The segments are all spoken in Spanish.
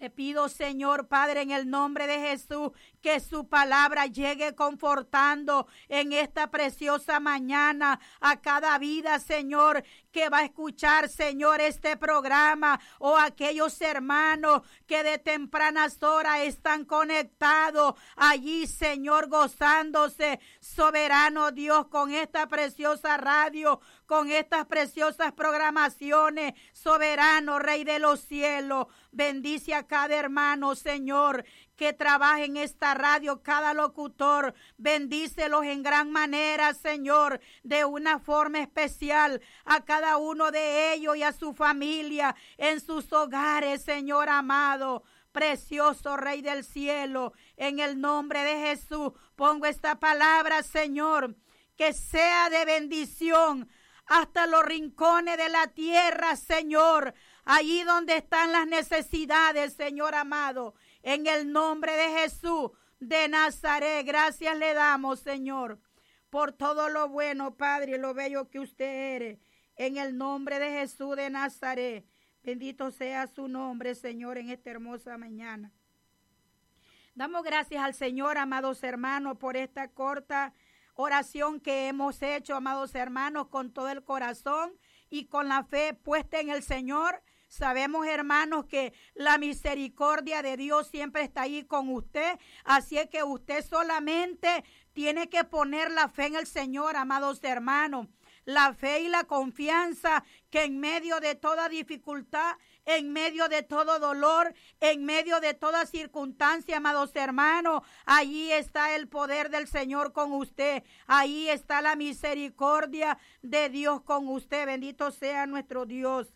Te pido, Señor Padre, en el nombre de Jesús, que su palabra llegue confortando en esta preciosa mañana a cada vida, Señor, que va a escuchar, Señor, este programa, o aquellos hermanos que de tempranas horas están conectados allí, Señor, gozándose, soberano Dios, con esta preciosa radio, con estas preciosas programaciones, soberano Rey de los cielos. Bendice a cada hermano, Señor, que trabaja en esta radio, cada locutor. Bendícelos en gran manera, Señor, de una forma especial a cada uno de ellos y a su familia en sus hogares, Señor amado. Precioso Rey del cielo, en el nombre de Jesús, pongo esta palabra, Señor, que sea de bendición hasta los rincones de la tierra, Señor, allí donde están las necesidades, Señor amado, en el nombre de Jesús de Nazaret. Gracias le damos, Señor, por todo lo bueno, Padre, y lo bello que usted eres, en el nombre de Jesús de Nazaret. Bendito sea su nombre, Señor, en esta hermosa mañana. Damos gracias al Señor, amados hermanos, por esta corta oración que hemos hecho, amados hermanos, con todo el corazón y con la fe puesta en el Señor. Sabemos, hermanos, que la misericordia de Dios siempre está ahí con usted, así es que usted solamente tiene que poner la fe en el Señor, amados hermanos. La fe y la confianza que en medio de toda dificultad, en medio de todo dolor, en medio de toda circunstancia, amados hermanos, allí está el poder del Señor con usted. Ahí está la misericordia de Dios con usted. Bendito sea nuestro Dios.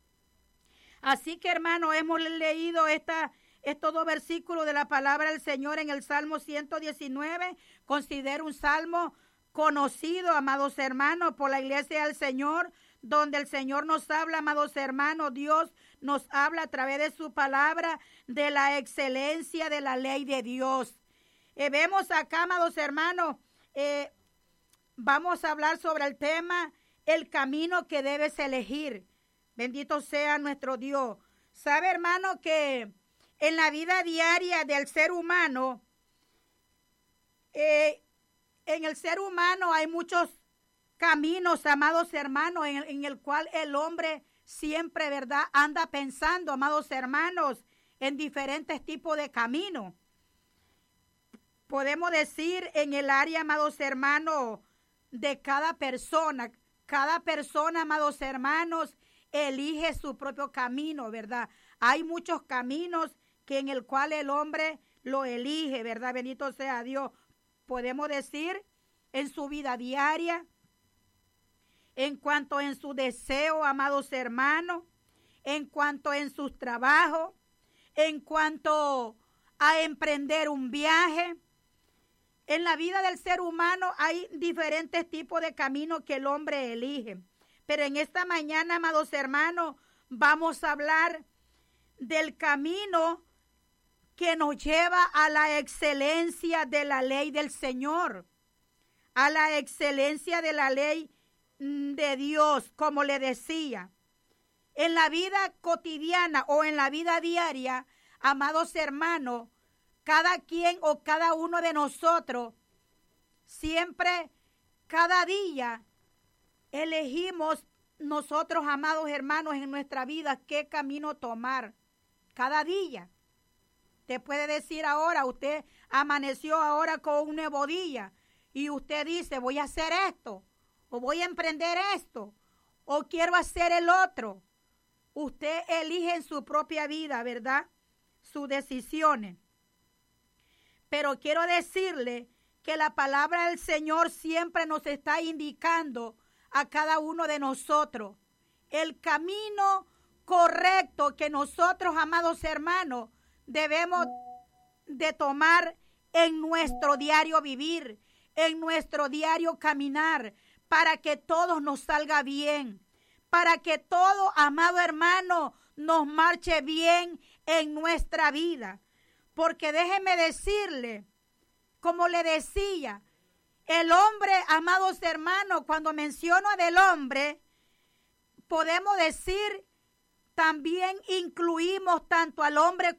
Así que, hermano, hemos leído estos dos versículos de la palabra del Señor en el Salmo 119. Considero un salmo conocido, amados hermanos, por la iglesia del Señor, donde el Señor nos habla, amados hermanos, Dios nos habla a través de su palabra de la excelencia de la ley de Dios. Vemos acá, amados hermanos, vamos a hablar sobre el tema, el camino que debes elegir. Bendito sea nuestro Dios. Sabe, hermano, que en la vida diaria del ser humano, en el ser humano hay muchos caminos, amados hermanos, en el cual el hombre siempre, ¿verdad?, anda pensando, amados hermanos, en diferentes tipos de caminos. Podemos decir en el área, amados hermanos, de cada persona. Cada persona, amados hermanos, elige su propio camino, ¿verdad? Hay muchos caminos que en el cual el hombre lo elige, ¿verdad? Bendito sea Dios. Podemos decir en su vida diaria, en cuanto en su deseo, amados hermanos, en cuanto en sus trabajos, en cuanto a emprender un viaje. En la vida del ser humano hay diferentes tipos de caminos que el hombre elige. Pero en esta mañana, amados hermanos, vamos a hablar del camino que nos lleva a la excelencia de la ley del Señor, a la excelencia de la ley de Dios, como le decía. En la vida cotidiana o en la vida diaria, amados hermanos, cada quien o cada uno de nosotros, siempre, cada día, elegimos nosotros, amados hermanos, en nuestra vida qué camino tomar. Cada día. Te puede decir ahora, usted amaneció ahora con un nuevo día y usted dice, voy a hacer esto, o voy a emprender esto, o quiero hacer el otro. Usted elige en su propia vida, ¿verdad?, sus decisiones. Pero quiero decirle que la palabra del Señor siempre nos está indicando a cada uno de nosotros el camino correcto que nosotros, amados hermanos, debemos de tomar en nuestro diario vivir, en nuestro diario caminar, para que todo nos salga bien, para que todo, amado hermano, nos marche bien en nuestra vida. Porque déjeme decirle, como le decía, el hombre, amados hermanos, cuando menciono del hombre, podemos decir, también incluimos tanto al hombre